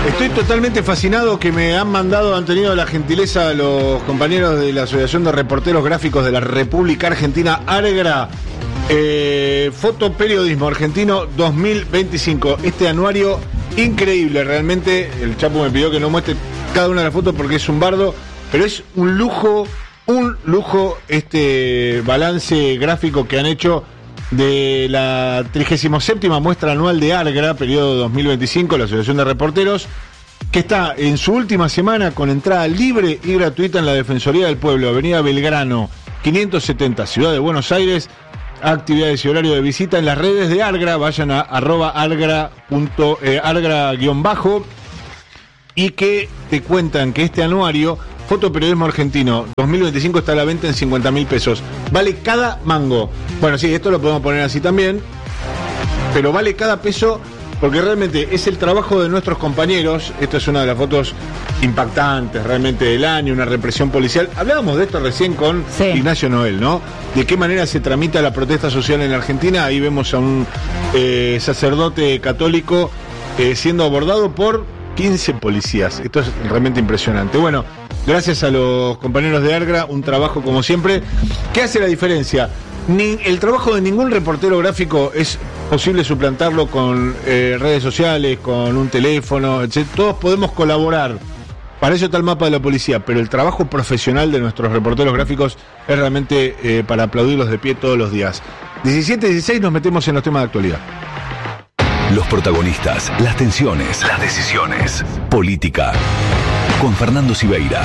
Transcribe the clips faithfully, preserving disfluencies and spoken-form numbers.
Estoy totalmente fascinado que me han mandado, han tenido la gentileza los compañeros de la Asociación de Reporteros Gráficos de la República Argentina, ARGRA, eh, Fotoperiodismo Argentino dos mil veinticinco. Este anuario increíble, realmente. El Chapo me pidió que no muestre cada una de las fotos porque es un bardo, pero es un lujo, un lujo este balance gráfico que han hecho de la trigésima séptima muestra anual de ARGRA, periodo dos mil veinticinco, la Asociación de Reporteros, que está en su última semana con entrada libre y gratuita en la Defensoría del Pueblo, Avenida Belgrano quinientos setenta, Ciudad de Buenos Aires. Actividades y horario de visita en las redes de ARGRA, vayan a arroba argra, punto, eh, argra guión bajo, y que te cuentan que este anuario Fotoperiodismo Argentino dos mil veinticinco está a la venta en cincuenta mil pesos. Vale cada mango. Bueno, sí, esto lo podemos poner así también, pero vale cada peso porque realmente es el trabajo de nuestros compañeros. Esto es una de las fotos impactantes realmente del año, una represión policial. Hablábamos de esto recién con sí. Ignacio Noel, ¿no? De qué manera se tramita la protesta social en Argentina. Ahí vemos a un eh, sacerdote católico eh, siendo abordado por quince policías. Esto es realmente impresionante. Bueno, gracias a los compañeros de ARGRA, un trabajo como siempre. ¿Qué hace la diferencia? Ni, el trabajo de ningún reportero gráfico es posible suplantarlo con eh, redes sociales, con un teléfono, etcétera. Todos podemos colaborar. Para eso está el mapa de la policía, pero el trabajo profesional de nuestros reporteros gráficos es realmente eh, para aplaudirlos de pie todos los días. diecisiete dieciséis nos metemos en los temas de actualidad. Los protagonistas, las tensiones, las decisiones. Política. Con Fernando Siveira.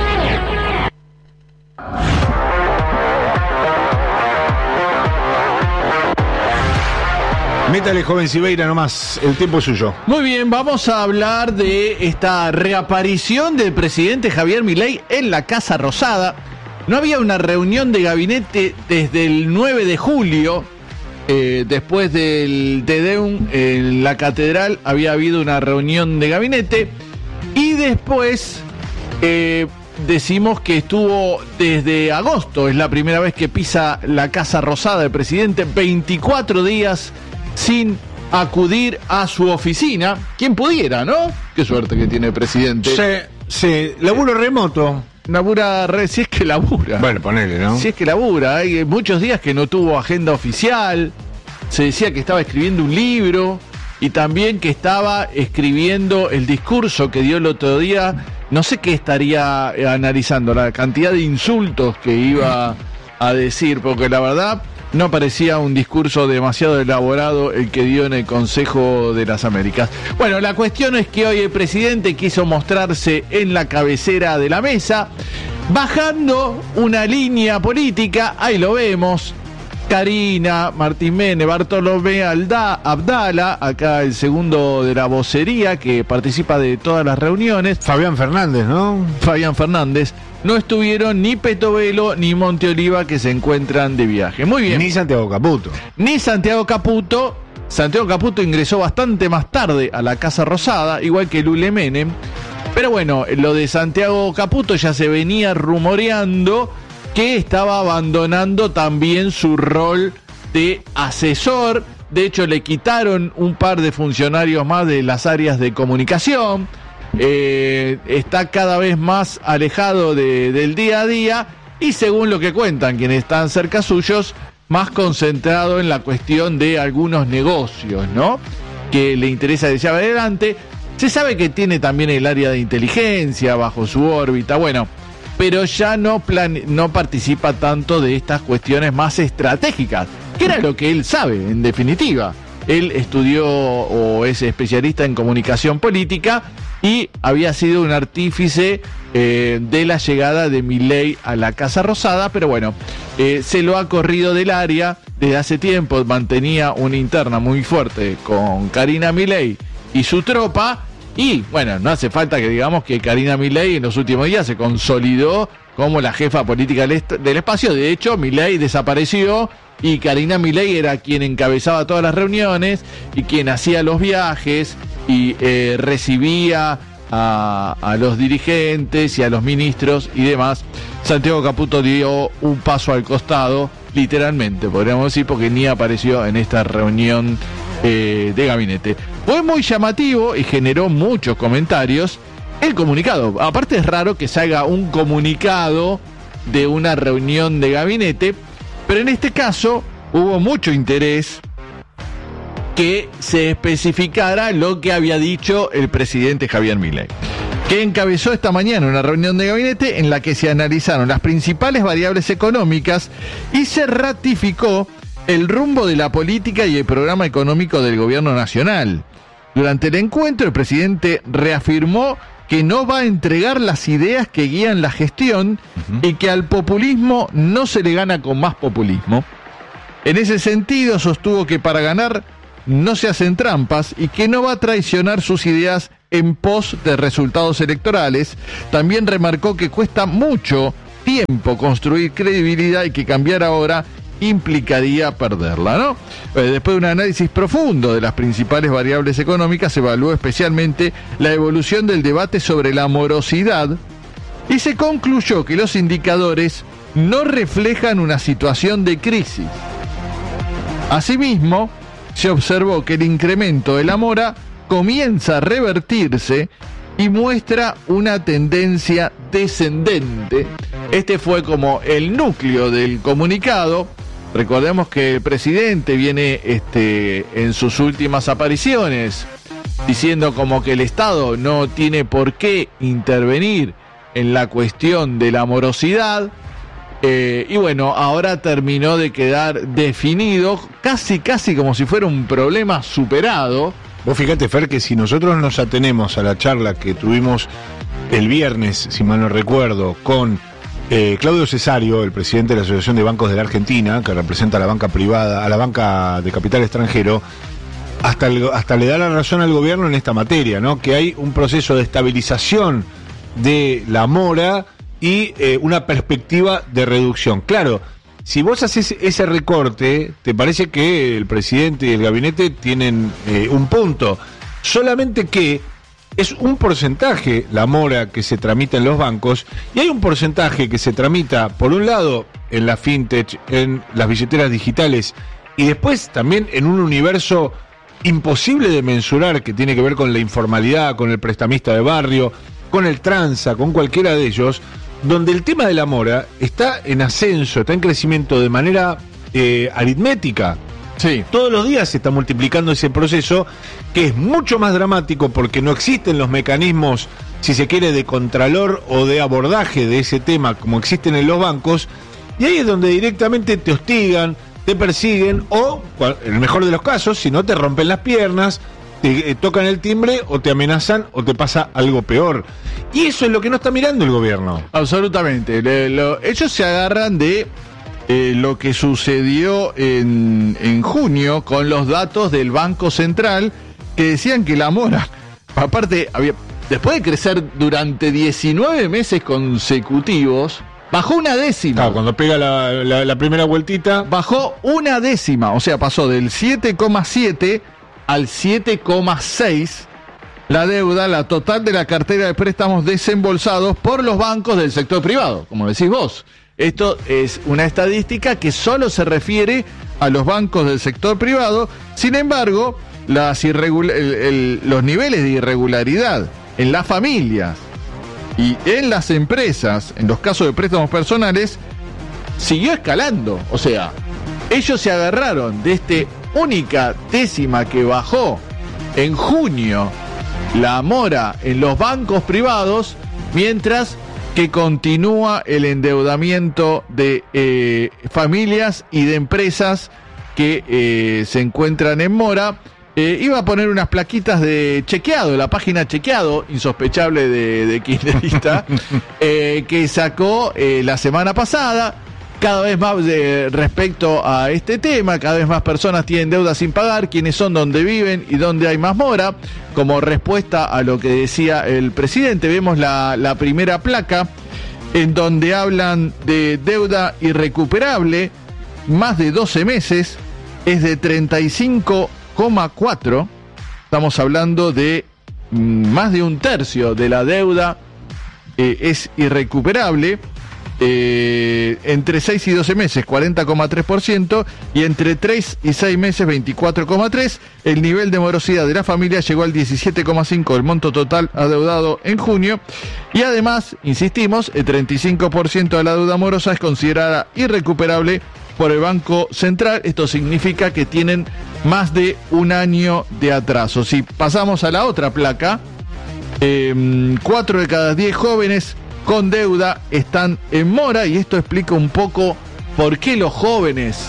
Métale, joven Siveira, nomás, el tiempo es suyo. Muy bien, vamos a hablar de esta reaparición del presidente Javier Milei en la Casa Rosada. No había una reunión de gabinete desde el nueve de julio. Eh, después del Te Deum en la catedral había habido una reunión de gabinete. Y después eh, decimos que estuvo desde agosto. Es la primera vez que pisa la Casa Rosada el presidente. veinticuatro días sin acudir a su oficina. Quien pudiera, ¿no? Qué suerte que tiene el presidente. Sí, sí, laburo remoto. Labura, re, si es que labura. Bueno, ponele, ¿no? Si es que labura. Hay muchos días que no tuvo agenda oficial. Se decía que estaba escribiendo un libro y también que estaba escribiendo el discurso que dio el otro día. No sé qué estaría analizando, la cantidad de insultos que iba a decir, porque la verdad no parecía un discurso demasiado elaborado el que dio en el Consejo de las Américas. Bueno, la cuestión es que hoy el presidente quiso mostrarse en la cabecera de la mesa, bajando una línea política. Ahí lo vemos. Karina, Martín Menem, Bartolomé Alda, Abdala, acá el segundo de la vocería que participa de todas las reuniones. Fabián Fernández, ¿no? Fabián Fernández. No estuvieron ni Petovelo ni Monteoliva, que se encuentran de viaje. Muy bien. Ni Santiago Caputo. Ni Santiago Caputo. Santiago Caputo ingresó bastante más tarde a la Casa Rosada, igual que Lule Menem. Pero bueno, lo de Santiago Caputo ya se venía rumoreando que estaba abandonando también su rol de asesor. De hecho, le quitaron un par de funcionarios más de las áreas de comunicación. Eh, está cada vez más alejado de, del día a día y, según lo que cuentan quienes están cerca suyos, más concentrado en la cuestión de algunos negocios, ¿no? Que le interesa de llevar adelante. Se sabe que tiene también el área de inteligencia bajo su órbita, bueno, pero ya no, plane- no participa tanto de estas cuestiones más estratégicas, que era lo que él sabe, en definitiva. Él estudió o es especialista en comunicación política y había sido un artífice eh, de la llegada de Milei a la Casa Rosada, pero bueno, eh, se lo ha corrido del área desde hace tiempo. Mantenía una interna muy fuerte con Karina Milei y su tropa. Y bueno, no hace falta que digamos que Karina Milei en los últimos días se consolidó como la jefa política del, est- del espacio. De hecho, Milei desapareció y Karina Milei era quien encabezaba todas las reuniones y quien hacía los viajes y eh, recibía a, a los dirigentes y a los ministros y demás. Santiago Caputo dio un paso al costado, literalmente, podríamos decir, porque ni apareció en esta reunión eh, de gabinete. Fue muy llamativo y generó muchos comentarios el comunicado. Aparte es raro que se haga un comunicado de una reunión de gabinete, pero en este caso hubo mucho interés que se especificara lo que había dicho el presidente Javier Milei, que encabezó esta mañana una reunión de gabinete en la que se analizaron las principales variables económicas y se ratificó el rumbo de la política y el programa económico del gobierno nacional. Durante el encuentro, el presidente reafirmó que no va a entregar las ideas que guían la gestión uh-huh. y que al populismo no se le gana con más populismo. En ese sentido, sostuvo que para ganar no se hacen trampas y que no va a traicionar sus ideas en pos de resultados electorales. También remarcó que cuesta mucho tiempo construir credibilidad y que cambiar ahora implicaría perderla, ¿no? Eh, después de un análisis profundo de las principales variables económicas, se evaluó especialmente la evolución del debate sobre la morosidad y se concluyó que los indicadores no reflejan una situación de crisis. Asimismo, se observó que el incremento de la mora comienza a revertirse y muestra una tendencia descendente. Este fue como el núcleo del comunicado. Recordemos que el presidente viene este, en sus últimas apariciones diciendo como que el Estado no tiene por qué intervenir en la cuestión de la morosidad. Eh, y bueno, ahora terminó de quedar definido, casi casi como si fuera un problema superado. Vos fíjate, Fer, que si nosotros nos atenemos a la charla que tuvimos el viernes, si mal no recuerdo, con eh, Claudio Cesario, el presidente de la Asociación de Bancos de la Argentina, que representa a la banca privada, a la banca de capital extranjero, hasta, el, hasta le da la razón al gobierno en esta materia, ¿no? Que hay un proceso de estabilización de la mora y eh, una perspectiva de reducción. Claro, si vos haces ese recorte, te parece que el presidente y el gabinete tienen eh, un punto. Solamente que es un porcentaje la mora que se tramita en los bancos y hay un porcentaje que se tramita, por un lado, en la fintech, en las billeteras digitales y después también en un universo imposible de mensurar que tiene que ver con la informalidad, con el prestamista de barrio, con el tranza, con cualquiera de ellos, donde el tema de la mora está en ascenso, está en crecimiento de manera eh, aritmética. Sí. Todos los días se está multiplicando ese proceso, que es mucho más dramático porque no existen los mecanismos, si se quiere, de contralor o de abordaje de ese tema como existen en los bancos, y ahí es donde directamente te hostigan, te persiguen o, en el mejor de los casos, si no te rompen las piernas, te eh, tocan el timbre o te amenazan o te pasa algo peor. Y eso es lo que no está mirando el gobierno. Absolutamente. Le, lo, ellos se agarran de eh, lo que sucedió en, en junio con los datos del Banco Central que decían que la mora, aparte, había, después de crecer durante diecinueve meses consecutivos, bajó una décima. Claro, cuando pega la, la, la primera vueltita. Bajó una décima, o sea, pasó del siete coma siete al siete coma seis la deuda, la total de la cartera de préstamos desembolsados por los bancos del sector privado, como decís vos. Esto es una estadística que solo se refiere a los bancos del sector privado. Sin embargo, las irregula- el, el, los niveles de irregularidad en las familias y en las empresas, en los casos de préstamos personales, siguió escalando. O sea, ellos se agarraron de este única décima que bajó en junio la mora en los bancos privados, mientras que continúa el endeudamiento de eh, familias y de empresas que eh, se encuentran en mora. Eh, iba a poner unas plaquitas de chequeado, la página chequeado, insospechable de, de kirchnerista, eh, que sacó eh, la semana pasada. Cada vez más de, respecto a este tema, cada vez más personas tienen deuda sin pagar, quiénes son, dónde viven y dónde hay más mora. Como respuesta a lo que decía el presidente, vemos la, la primera placa en donde hablan de deuda irrecuperable, más de doce meses, es de treinta y cinco coma cuatro, estamos hablando de mm, más de un tercio de la deuda eh, es irrecuperable. eh, entre seis y doce meses, cuarenta coma tres por ciento, y entre tres y seis meses, veinticuatro coma tres por ciento. El nivel de morosidad de la familia llegó al diecisiete coma cinco por ciento del monto total adeudado en junio, y además, insistimos, el treinta y cinco por ciento de la deuda morosa es considerada irrecuperable por el Banco Central. Esto significa que tienen más de un año de atraso. Si pasamos a la otra placa, eh, cuatro de cada diez jóvenes con deuda están en mora, y esto explica un poco por qué los jóvenes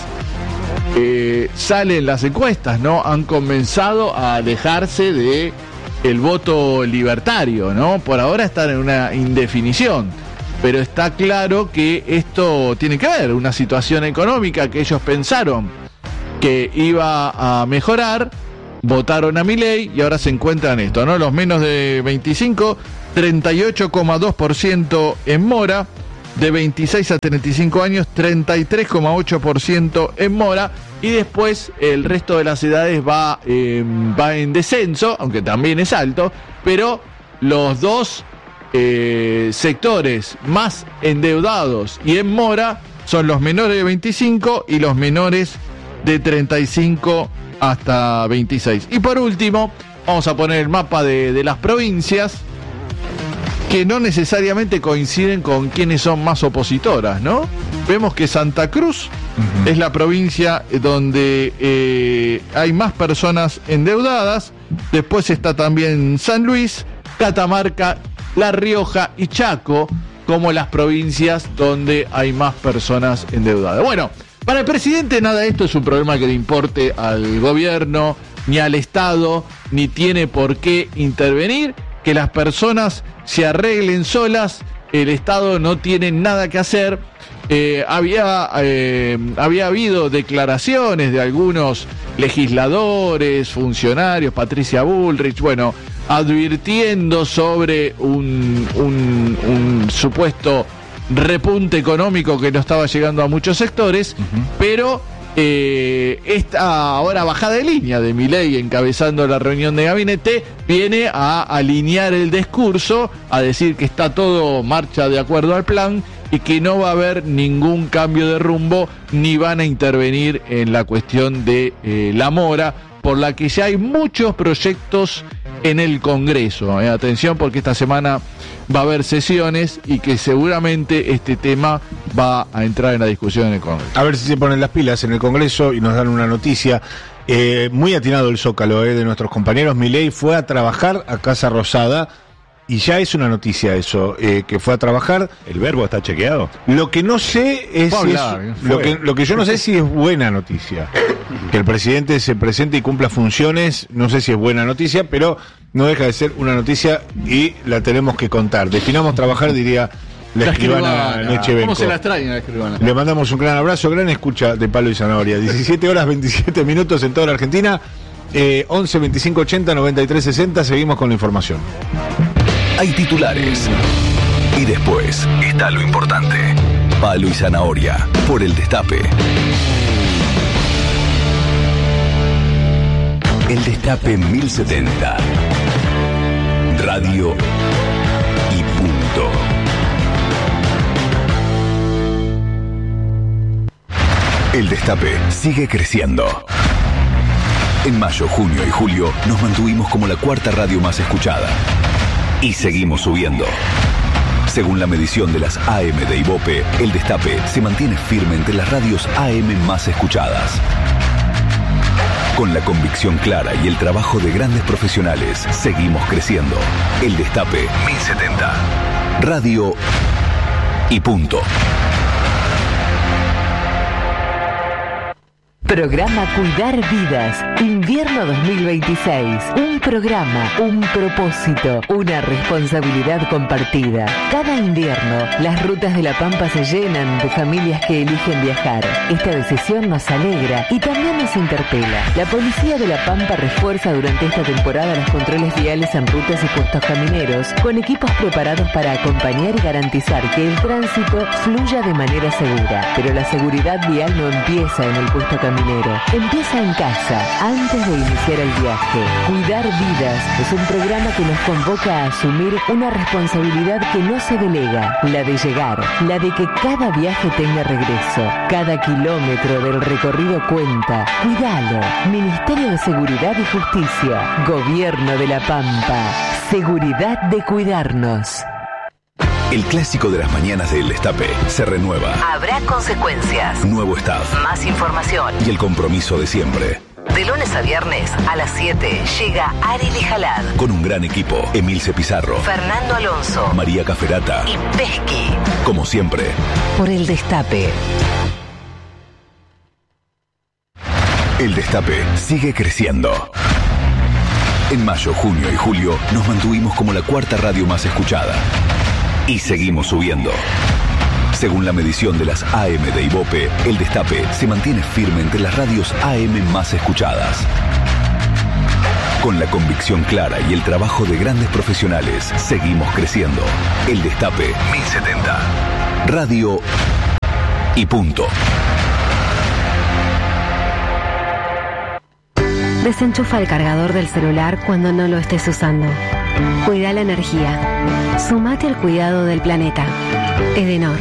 eh, salen las encuestas, ¿no? Han comenzado a alejarse de el voto libertario, ¿no? Por ahora están en una indefinición, pero está claro que esto tiene que ver, una situación económica que ellos pensaron que iba a mejorar, votaron a Milei y ahora se encuentran esto, ¿no? Los menos de veinticinco, treinta y ocho coma dos por ciento en mora, de veintiséis a treinta y cinco años, treinta y tres coma ocho por ciento en mora, y después el resto de las edades va, eh, va en descenso, aunque también es alto, pero los dos eh, sectores más endeudados y en mora son los menores de veinticinco y los menores de treinta y cinco hasta veintiséis. Y por último, vamos a poner el mapa de, de las provincias, que no necesariamente coinciden con quienes son más opositoras, ¿no? Vemos que Santa Cruz uh-huh. es la provincia donde eh, hay más personas endeudadas. Después está también San Luis, Catamarca, La Rioja y Chaco como las provincias donde hay más personas endeudadas. Bueno, para el presidente nada de esto es un problema que le importe al gobierno, ni al Estado, ni tiene por qué intervenir. Que las personas se arreglen solas, el Estado no tiene nada que hacer. Eh, había, eh, había habido declaraciones de algunos legisladores, funcionarios, Patricia Bullrich, bueno, advirtiendo sobre un, un, un supuesto repunte económico que no estaba llegando a muchos sectores, uh-huh. pero eh, esta ahora bajada de línea de Milei encabezando la reunión de gabinete viene a alinear el discurso, a decir que está todo marcha de acuerdo al plan y que no va a haber ningún cambio de rumbo ni van a intervenir en la cuestión de eh, la mora, por la que ya hay muchos proyectos en el Congreso. Eh, atención, porque esta semana va a haber sesiones y que seguramente este tema va a entrar en la discusión en el Congreso. A ver si se ponen las pilas en el Congreso y nos dan una noticia. Eh, muy atinado el zócalo eh, de nuestros compañeros. Milei fue a trabajar a Casa Rosada y ya es una noticia eso, eh, que fue a trabajar. ¿El verbo está chequeado? Lo que no sé es, si hablar, es lo, que, lo que yo no sé si es buena noticia. Que el presidente se presente y cumpla funciones, no sé si es buena noticia, pero no deja de ser una noticia y la tenemos que contar. Definamos trabajar, diría la, la escribana Nechevenko. ¿Cómo se la extraña la escribana? Le mandamos un gran abrazo, gran escucha de Palo y Zanahoria. diecisiete horas veintisiete minutos en toda la Argentina. eh, once veinticinco ochenta noventa y tres sesenta. Seguimos con la información. Hay titulares y después está lo importante. Palo y Zanahoria por el Destape. El Destape mil setenta. Radio y punto. El Destape sigue creciendo. En mayo, junio y julio nos mantuvimos como la cuarta radio más escuchada. Y seguimos subiendo. Según la medición de las A M de Ibope, el Destape se mantiene firme entre las radios A M más escuchadas. Con la convicción clara y el trabajo de grandes profesionales, seguimos creciendo. El Destape mil setenta. Radio y punto. Programa Cuidar Vidas, invierno dos mil veintiséis. Un programa, un propósito, una responsabilidad compartida. Cada invierno, las rutas de La Pampa se llenan de familias que eligen viajar. Esta decisión nos alegra y también nos interpela. La Policía de La Pampa refuerza durante esta temporada los controles viales en rutas y puestos camineros, con equipos preparados para acompañar y garantizar que el tránsito fluya de manera segura. Pero la seguridad vial no empieza en el puesto caminero. caminero. Empieza en casa, antes de iniciar el viaje. Cuidar vidas es un programa que nos convoca a asumir una responsabilidad que no se delega, la de llegar, la de que cada viaje tenga regreso. Cada kilómetro del recorrido cuenta. Cuidalo. Ministerio de Seguridad y Justicia. Gobierno de La Pampa. Seguridad de cuidarnos. El clásico de las mañanas del Destape se renueva. Habrá consecuencias. Nuevo staff. Más información. Y el compromiso de siempre. De lunes a viernes a las siete llega Arely Jalad. Con un gran equipo. Emilce Pizarro. Fernando Alonso. María Caferata. Y Pesqui. Como siempre. Por el Destape. El Destape sigue creciendo. En mayo, junio y julio nos mantuvimos como la cuarta radio más escuchada. Y seguimos subiendo. Según la medición de las A M de Ibope, El Destape se mantiene firme entre las radios A M más escuchadas. Con la convicción clara y el trabajo de grandes profesionales, seguimos creciendo. El Destape mil setenta. Radio y punto. Desenchufa el cargador del celular cuando no lo estés usando. Cuida la energía. Sumate al cuidado del planeta. Edenor.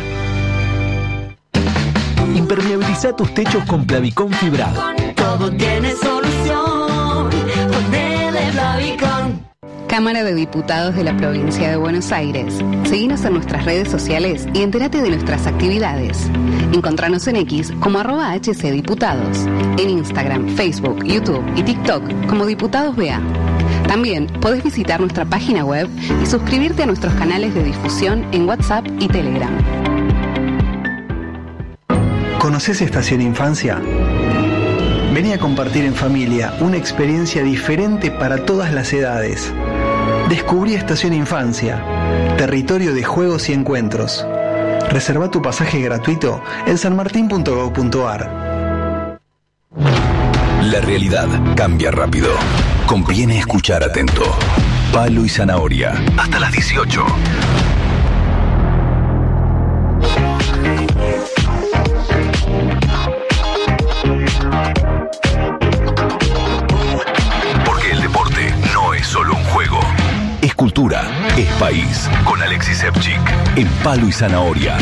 Impermeabiliza tus techos con Plavicón fibrado. Todo tiene solución. Ponele Plavicón. Cámara de Diputados de la Provincia de Buenos Aires. Seguinos en nuestras redes sociales y entérate de nuestras actividades. Encontranos en X como arroba hcdiputados. En Instagram, Facebook, YouTube y TikTok como Diputados B A. También podés visitar nuestra página web y suscribirte a nuestros canales de difusión en WhatsApp y Telegram. ¿Conoces Estación Infancia? Vení a compartir en familia una experiencia diferente para todas las edades. Descubrí Estación Infancia, territorio de juegos y encuentros. Reserva tu pasaje gratuito en sanmartin punto gob punto ar. La realidad cambia rápido. Conviene escuchar atento. Palo y zanahoria. Hasta las dieciocho. Porque el deporte no es solo un juego. Es cultura, es país. Con Alexis Sevchik. En Palo y Zanahoria.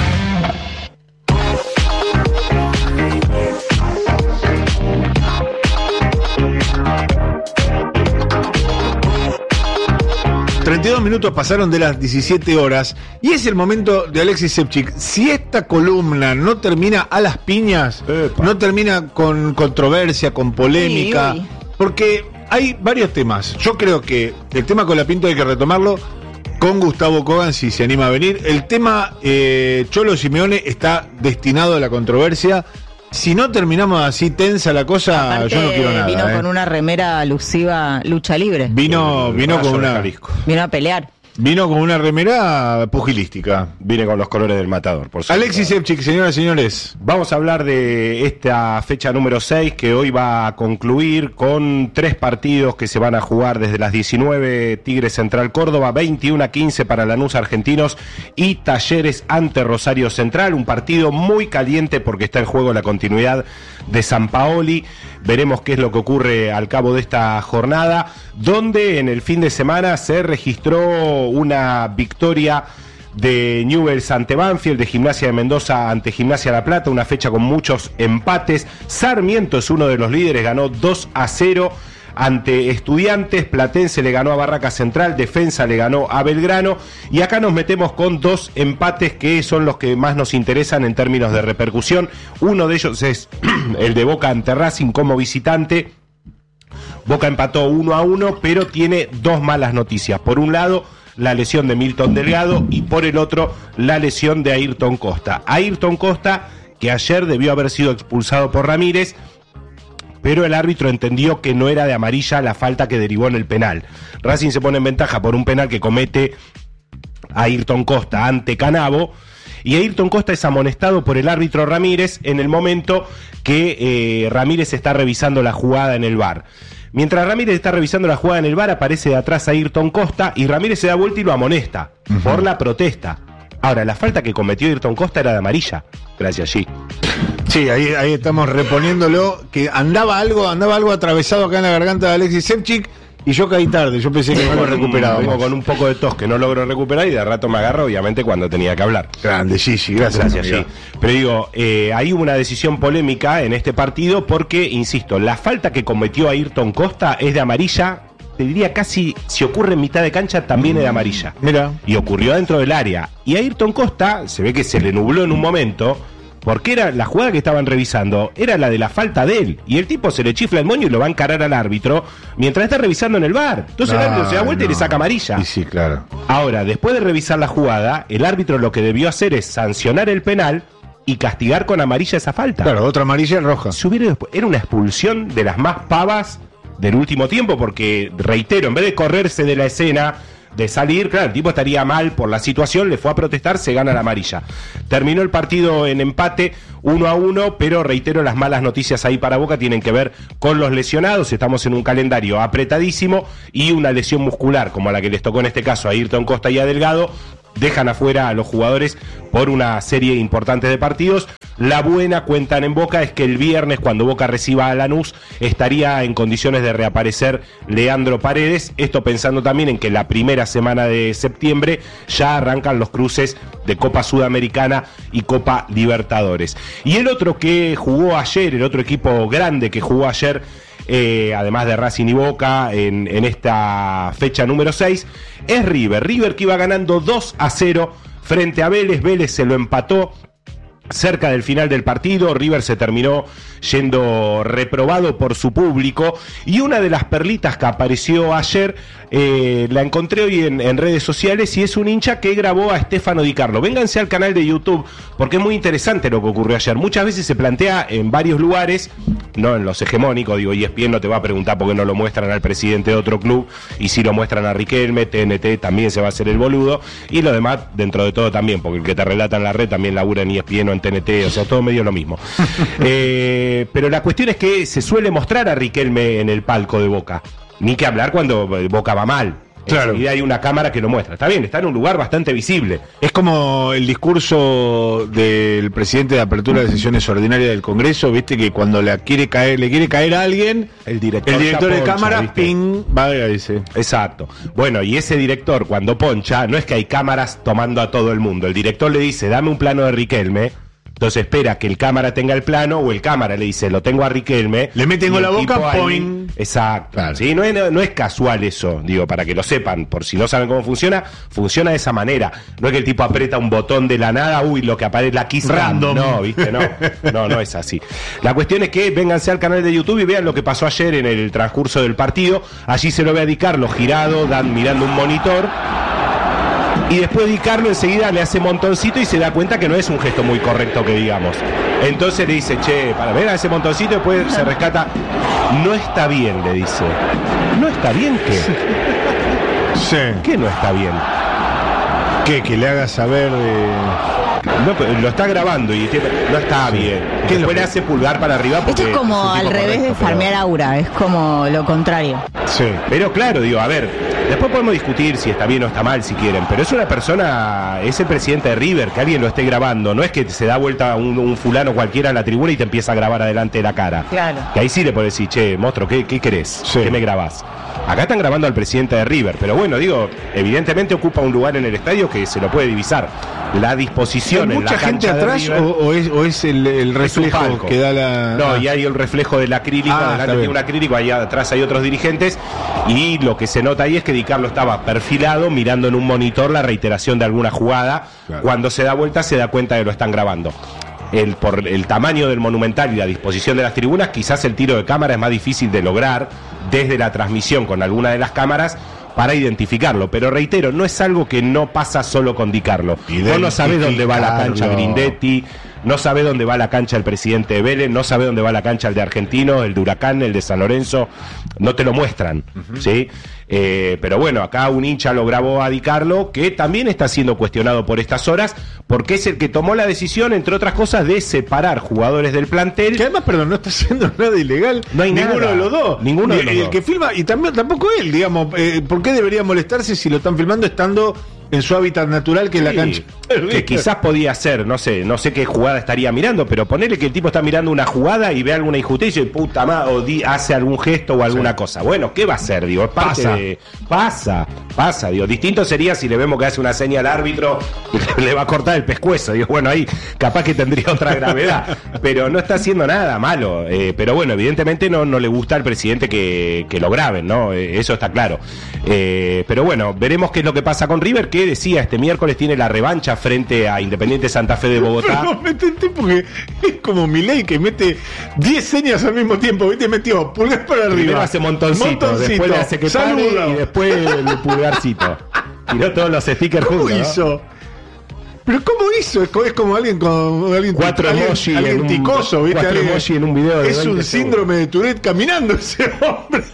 treinta y dos minutos pasaron de las diecisiete horas y es el momento de Alexis Sevchik. Si esta columna no termina a las piñas, Epa. no termina con controversia, con polémica, uy, uy. porque hay varios temas. Yo creo que el tema Colapinto hay que retomarlo con Gustavo Kogan si se anima a venir. El tema eh, Cholo Simeone está destinado a la controversia. Si no terminamos así tensa la cosa, aparte, yo no quiero nada. Vino eh. con una remera alusiva lucha libre. Vino, vino con una. Jalisco. Vino a pelear. Vino con una remera pugilística. Vine con los colores del matador, por supuesto. Alexis Sevchik, señoras y señores. Vamos a hablar de esta fecha número seis que hoy va a concluir con tres partidos que se van a jugar desde las diecinueve, Tigres Central Córdoba, veintiuno a quince para Lanús Argentinos y Talleres ante Rosario Central. Un partido muy caliente porque está en juego la continuidad de Sampaoli. Veremos qué es lo que ocurre al cabo de esta jornada, donde en el fin de semana se registró una victoria de Newell's ante Banfield, de Gimnasia de Mendoza ante Gimnasia La Plata, una fecha con muchos empates. Sarmiento es uno de los líderes, ganó dos a cero ante Estudiantes, Platense le ganó a Barraca Central, Defensa le ganó a Belgrano, y acá nos metemos con dos empates que son los que más nos interesan en términos de repercusión. Uno de ellos es el de Boca ante Racing como visitante. Boca empató uno a uno, pero tiene dos malas noticias. Por un lado, la lesión de Milton Delgado, y por el otro, la lesión de Ayrton Costa. Ayrton Costa, que ayer debió haber sido expulsado por Ramírez, pero el árbitro entendió que no era de amarilla la falta que derivó en el penal. Racing se pone en ventaja por un penal que comete Ayrton Costa ante Canavo, y Ayrton Costa es amonestado por el árbitro Ramírez en el momento que eh, Ramírez está revisando la jugada en el V A R. Mientras Ramírez está revisando la jugada en el V A R, aparece de atrás Ayrton Costa y Ramírez se da vuelta y lo amonesta uh-huh. por la protesta. Ahora, la falta que cometió Ayrton Costa era de amarilla. Gracias, G. Sí, ahí, ahí estamos reponiéndolo, que andaba algo, andaba algo atravesado acá en la garganta de Alexis Sevchik. Y yo caí tarde, yo pensé que no lo recuperaba. Vengo con un poco de tos que no logro recuperar y de rato me agarro, obviamente, cuando tenía que hablar. Grande, Gigi, gracias. Gracias, sí. Pero digo, eh, hay una decisión polémica en este partido porque, insisto, la falta que cometió Ayrton Costa es de amarilla. Te diría casi, si ocurre en mitad de cancha, también es de amarilla. Mira. Y ocurrió dentro del área. Y a Ayrton Costa, se ve que se le nubló en un momento, porque era la jugada que estaban revisando, era la de la falta de él. Y el tipo se le chifla el moño y lo va a encarar al árbitro mientras está revisando en el V A R. Entonces no, el árbitro se da vuelta no. y le saca amarilla. Sí, sí, claro. Ahora, después de revisar la jugada, el árbitro lo que debió hacer es sancionar el penal y castigar con amarilla esa falta. Claro, otra amarilla roja. Si hubiera, era una expulsión de las más pavas del último tiempo, porque, reitero, en vez de correrse de la escena, de salir, claro, el tipo estaría mal por la situación, le fue a protestar, se gana la amarilla. Terminó el partido en empate, uno a uno, pero reitero, las malas noticias ahí para Boca tienen que ver con los lesionados. Estamos en un calendario apretadísimo y una lesión muscular, como la que les tocó en este caso a Ayrton Costa y a Delgado, dejan afuera a los jugadores por una serie importante de partidos. La buena, cuentan en Boca, es que el viernes, cuando Boca reciba a Lanús, estaría en condiciones de reaparecer Leandro Paredes. Esto pensando también en que la primera semana de septiembre ya arrancan los cruces de Copa Sudamericana y Copa Libertadores. Y el otro que jugó ayer, el otro equipo grande que jugó ayer, Eh, además de Racing y Boca en, en esta fecha número seis, es River. River que iba ganando dos a cero frente a Vélez. Vélez se lo empató cerca del final del partido. River se terminó yendo reprobado por su público. Y una de las perlitas que apareció ayer, eh, la encontré hoy en, en redes sociales, y es un hincha que grabó a Stefano Di Carlo. Vénganse al canal de YouTube, porque es muy interesante lo que ocurrió ayer. Muchas veces se plantea en varios lugares, no en los hegemónicos, digo, E S P N no te va a preguntar por qué no lo muestran al presidente de otro club, y si lo muestran a Riquelme, T N T también se va a hacer el boludo, y lo demás, dentro de todo también, porque el que te relata en la red también labura en E S P N o en T N T, o sea, todo medio lo mismo. eh, pero la cuestión es que se suele mostrar a Riquelme en el palco de Boca, ni que hablar cuando Boca va mal. Claro. Y hay una cámara que lo muestra. Está bien, está en un lugar bastante visible. Es como el discurso del presidente de apertura de sesiones ordinarias del Congreso, viste, que cuando le quiere caer, le quiere caer a alguien, el director, el director de poncha, cámara, ¿viste? Ping, va y dice. Exacto. Bueno, y ese director, cuando poncha, no es que hay cámaras tomando a todo el mundo. El director le dice, dame un plano de Riquelme. Entonces espera que el cámara tenga el plano, o el cámara le dice, lo tengo a Riquelme. Le meten con la boca, point. Exacto. Claro. ¿Sí? No, es, no, no es casual eso, digo, para que lo sepan, por si no saben cómo funciona, funciona de esa manera. No es que el tipo aprieta un botón de la nada, uy, lo que aparece la kiss random. No, viste, no. No, no es así. La cuestión es que vénganse al canal de YouTube y vean lo que pasó ayer en el transcurso del partido. Allí se lo ve a Di Carlo girado, dan, mirando un monitor. Y después Di Carlo enseguida le hace montoncito y se da cuenta que no es un gesto muy correcto, que digamos. Entonces le dice, che, para ver a ese montoncito, después se rescata. No está bien, le dice. ¿No está bien qué? Sí. ¿Qué no está bien? ¿Qué? Que le haga saber de... No, lo está grabando y no está sí. bien. Que después le hace pulgar para arriba. Esto es como es al revés correcto, de farmear pero... Aura, es como lo contrario. Sí. Pero claro, digo, a ver, después podemos discutir si está bien o está mal si quieren, pero es una persona, es el presidente de River, que alguien lo esté grabando, no es que se da vuelta un, un fulano cualquiera a la tribuna y te empieza a grabar adelante de la cara. Claro. Que ahí sí le puedes decir, che, monstruo, ¿qué, qué querés? Sí. ¿Qué me grabás? Acá están grabando al presidente de River, pero bueno, digo, evidentemente ocupa un lugar en el estadio que se lo puede divisar. La disposición en la cancha gente atrás de River, o, o es, o es el, el reflejo que da la... No, y hay el reflejo del acrílico, ah, adelante tiene un acrílico, allá atrás hay otros dirigentes, y lo que se nota ahí es que Di Carlo estaba perfilado mirando en un monitor la reiteración de alguna jugada. Claro. Cuando se da vuelta se da cuenta de que lo están grabando. El, por el tamaño del Monumental y la disposición de las tribunas, quizás el tiro de cámara es más difícil de lograr desde la transmisión con alguna de las cámaras para identificarlo, pero reitero, no es algo que no pasa solo con Di Carlo. Vos no sabés dónde va la cancha Grindetti, no sabés dónde va la cancha el presidente de Vélez, no sabés dónde va la cancha el de Argentino, el de Huracán, el de San Lorenzo, no te lo muestran, uh-huh. ¿sí? Eh, pero bueno, acá un hincha lo grabó a Di Carlo, que también está siendo cuestionado por estas horas, porque es el que tomó la decisión, entre otras cosas, de separar jugadores del plantel. Que además, perdón, no está haciendo nada ilegal. No hay ninguno nada. de los dos. Ninguno de los el, dos. El que filma, y también tampoco él, digamos. Eh, ¿Por qué debería molestarse si lo están filmando estando en su hábitat natural, que es Sí, la cancha? que quizás podía ser, no sé, no sé qué jugada estaría mirando, pero ponele que el tipo está mirando una jugada y ve alguna injusticia y puta madre, o di, hace algún gesto o alguna sí. cosa. Bueno, ¿qué va a hacer? Digo, es parte pasa. de, pasa, pasa, digo, distinto sería si le vemos que hace una seña al árbitro y le va a cortar el pescuezo. Digo, bueno, ahí capaz que tendría otra gravedad, pero no está haciendo nada malo. Eh, pero bueno, evidentemente no, no le gusta al presidente que, que lo graben, ¿no? Eh, eso está claro. Eh, pero bueno, veremos qué es lo que pasa con River, que decía, este miércoles tiene la revancha frente a Independiente Santa Fe de Bogotá. Pero no mete el tipo que es como Milei, que mete diez señas al mismo tiempo, ¿viste? Metió pulgar para arriba. Primero hace montoncito, montoncito, después le hace que pare y después el pulgarcito. Tiró todos los stickers juntos. ¿Cómo hizo? ¿no? ¿Pero cómo hizo? Es como, es como alguien con alguien, cuatro alguien, emoji alguien en ticoso, un, ¿viste? Cuatro alguien, emoji en un video de es un síndrome de Tourette caminando ese hombre.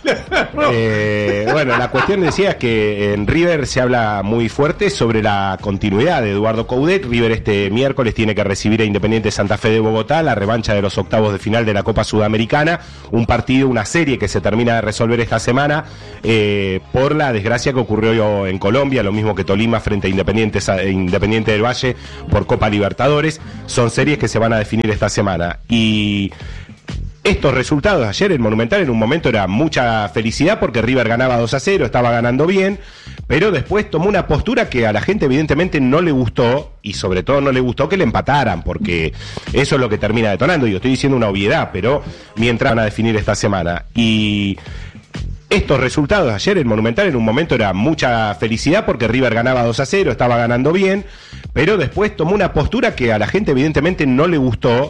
eh, bueno, la cuestión decía es que en River se habla muy fuerte sobre la continuidad de Eduardo Coudet. River este miércoles tiene que recibir a Independiente Santa Fe de Bogotá, la revancha de los octavos de final de la Copa Sudamericana, un partido, una serie que se termina de resolver esta semana eh, por la desgracia que ocurrió en Colombia, lo mismo que Tolima frente a Independiente, Independiente del Valle por Copa Libertadores. Son series que se van a definir esta semana y estos resultados ayer en Monumental en un momento era mucha felicidad porque River ganaba dos a cero, estaba ganando bien, pero después tomó una postura que a la gente evidentemente no le gustó y sobre todo no le gustó que le empataran, porque eso es lo que termina detonando. Yo estoy diciendo una obviedad, pero mientras van a definir esta semana y estos resultados ayer en Monumental en un momento era mucha felicidad porque River ganaba dos a cero, estaba ganando bien, pero después tomó una postura que a la gente evidentemente no le gustó